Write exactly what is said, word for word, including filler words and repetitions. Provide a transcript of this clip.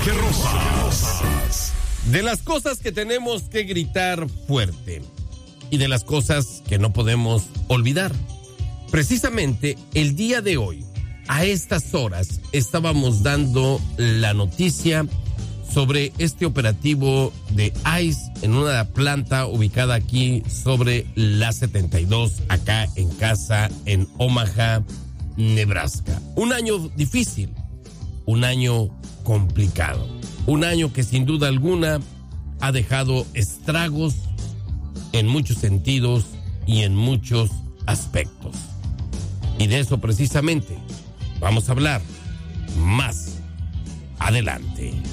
Jorge Rosas. De las cosas que tenemos que gritar fuerte y de las cosas que no podemos olvidar. Precisamente el día de hoy, a estas horas, estábamos dando la noticia sobre este operativo de ICE en una planta ubicada aquí sobre la setenta y dos, acá en casa, en Omaha, Nebraska. Un año difícil, un año complicado, un año que sin duda alguna ha dejado estragos en muchos sentidos y en muchos aspectos. Y de eso precisamente vamos a hablar más adelante.